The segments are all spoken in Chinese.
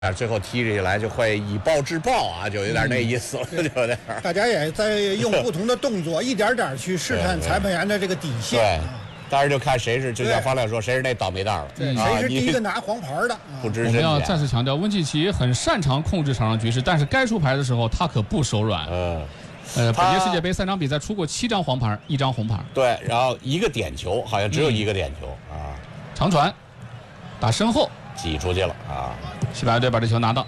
最后踢起来就会以暴制暴啊，就有点那意思了，就有点。 大家也在用不同的动作，一点点去试探裁判员的这个底线。 对，当然就看谁是，就像方亮说，谁是那倒霉蛋了。 对，谁是第一个拿黄牌的？ 不知我们要再次强调，温契奇很擅长控制场上局势，但是该出牌的时候他可不手软。本届世界杯3场比赛出过7张黄牌，1张红牌。 对，然后一个点球，好像只有一个点球啊。 长传，打身后挤出去了啊！ 西班牙队把这球拿到。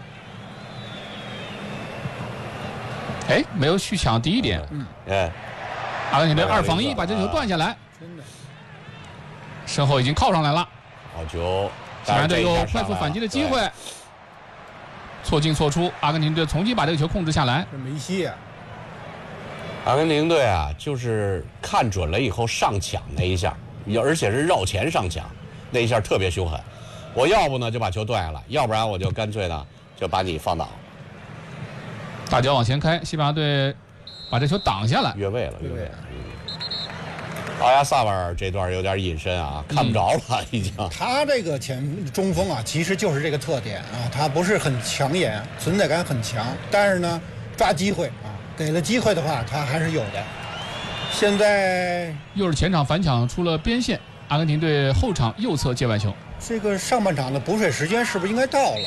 哎，没有去抢第一点。阿根廷队2防1把这球断下来。 真的。 身后已经靠上来了。 好球！ 西班牙队有快速反击的机会。错进错出，阿根廷队从新把这个球控制下来。 这梅西啊！ 阿根廷队啊，就是看准了以后上抢那一下，而且是绕前上抢，那一下特别凶狠。我要不呢就把球断下来，要不然我就干脆呢就把你放倒。 大脚往前开，西班牙队把这球挡下来， 越位了，越位了。奥亚萨瓦尔这段有点隐身啊，看不着了已经。 他这个中锋啊，其实就是这个特点啊，他不是很抢眼，存在感很强，但是呢抓机会啊，给了机会的话他还是有的。现在又是前场反抢出了边线，阿根廷队后场右侧界外球。 这个上半场的补水时间是不是应该到了？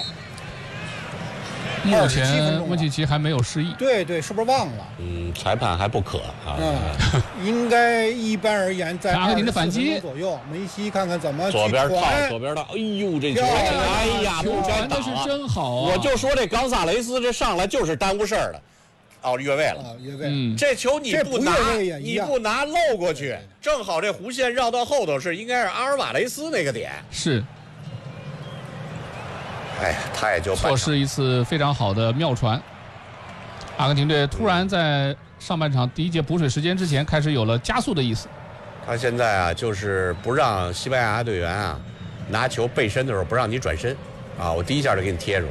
目前温契奇还没有示意。 对，是不是忘了？ 裁判还不可啊。 应该一般而言在阿根廷的反击左右，梅西看看怎么左边套，左边套，哎呦这球，哎呀，不全打的是真好啊！ 我就说这冈萨雷斯这上来就是耽误事儿的。哦，越位了， 越位。 这球你不拿漏过去，正好这弧线绕到后头应该是阿尔瓦雷斯那个点。 是。 哎呀，他也就错失一次非常好的妙传。阿根廷队突然在上半场第一节补水时间之前开始有了加速的意思。 他现在啊，就是不让西班牙队员啊拿球背身的时候不让你转身啊，我第一下就给你贴住。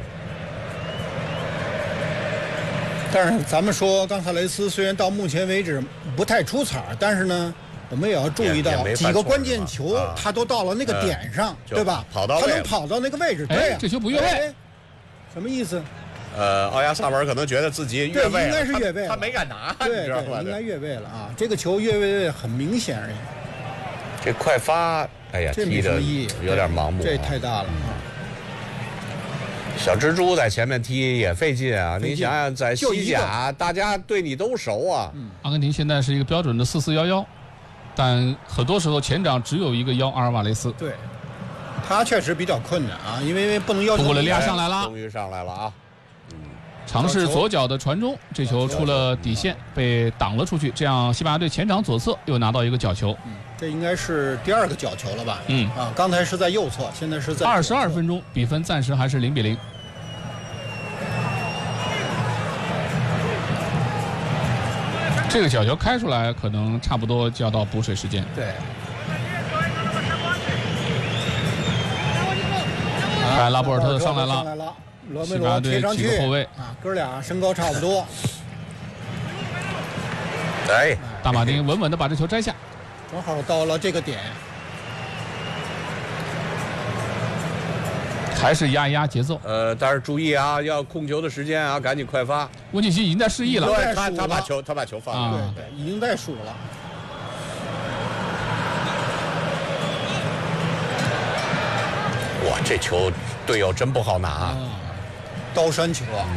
但是咱们说冈萨雷斯虽然到目前为止不太出彩，但是呢，我们也要注意到几个关键球，他都到了那个点上，对吧？ 他能跑到那个位置。对， 这球不越位， 什么意思？ 奥亚萨瓦尔可能觉得自己越位了， 应该是越位， 他没敢拿， 对，应该越位了啊！这个球越位很明显而已。 这快发，哎呀，踢的有点盲目， 这太大了啊！ 小蜘蛛在前面踢也费劲啊！你想想，在西甲，大家对你都熟啊。 阿根廷现在是一个标准的4-4-1-1，但很多时候前场只有一个1阿尔瓦雷斯。 对，他确实比较困难啊，因为不能要求。 布雷利亚上来了， 终于上来了啊！ 尝试左脚的传中，这球出了底线，被挡了出去。这样，西班牙队前场左侧又拿到一个角球。 这应该是第2个角球了吧？刚才是在右侧，现在是在 22分钟，比分暂时还是0-0。这个角球开出来，可能差不多就要到补水时间。 对。 哎，拉波尔特上来了。 罗梅罗贴上去后卫啊，哥俩身高差不多。 哎， 大马丁稳稳地把这球摘下， 正好到了这个点。 还是压一压节奏。 但是注意啊，要控球的时间啊，赶紧快发。 温契奇已经在示意了， 对，他把球放了， 对，已经在数了。 哇，这球队友真不好拿。 高山球啊！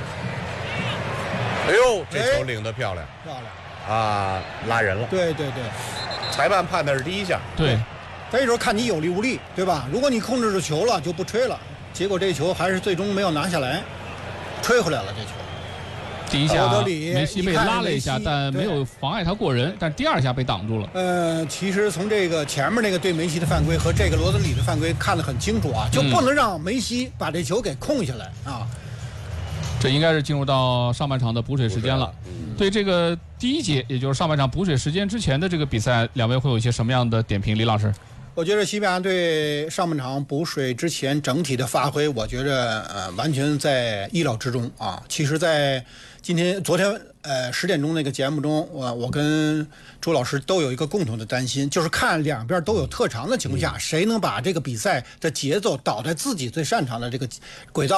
哎呦，这球领得漂亮啊，拉人了。 对， 裁判判的是第一下。 对， 这时候看你有力无力，对吧？如果你控制住球了，就不吹了。结果这球还是最终没有拿下来，吹回来了这球。 第一下梅西被拉了一下，但没有妨碍他过人，但第2下被挡住了。 其实从这个前面那个对梅西的犯规和这个罗德里的犯规看得很清楚啊，就不能让梅西把这球给控下来啊。 这应该是进入到上半场的补水时间了。对这个第一节，也就是上半场补水时间之前的这个比赛，两位会有一些什么样的点评？李老师？ 我觉得西班牙队上半场补水之前整体的发挥，我觉得完全在意料之中啊。其实，在昨天 10点钟那个节目中，我跟朱老师都有一个共同的担心，就是看两边都有特长的情况下，谁能把这个比赛的节奏导在自己最擅长的这个轨道